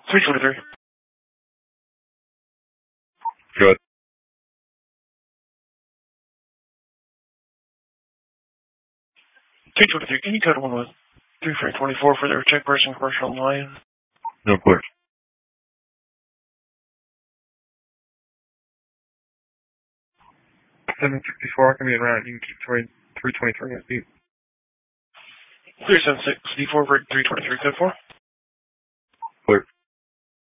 323. Good. 323, can you code 113 for 24 for their check person commercial line? No clear. 764, can be in route. You can keep 323 at speed. 376, D4 for 323, code 4. Clear.